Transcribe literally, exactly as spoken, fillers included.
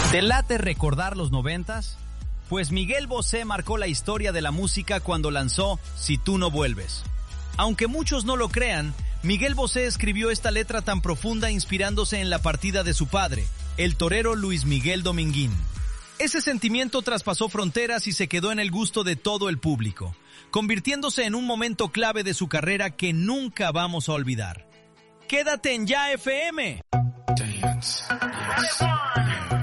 ¿Te late recordar los noventas? Pues Miguel Bosé marcó la historia de la música cuando lanzó Si tú no vuelves. Aunque muchos no lo crean, Miguel Bosé escribió esta letra tan profunda inspirándose en la partida de su padre, el torero Luis Miguel Dominguín. Ese sentimiento traspasó fronteras y se quedó en el gusto de todo el público, convirtiéndose en un momento clave de su carrera que nunca vamos a olvidar. ¡Quédate en Ya F M! Dance, yes, yeah.